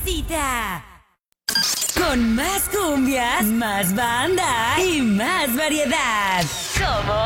cita. Con más cumbias, más banda y más variedad. Como